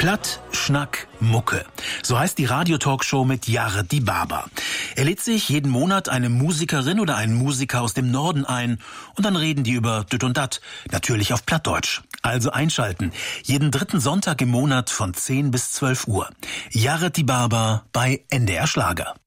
Platt, Schnack, Mucke. So heißt die Radiotalkshow mit Jared Die Barber. Er lädt sich jeden Monat eine Musikerin oder einen Musiker aus dem Norden ein und dann reden die über Düt und Dat, natürlich auf Plattdeutsch. Also einschalten, jeden dritten Sonntag im Monat von 10 bis 12 Uhr. Jared Die Barber bei NDR Schlager.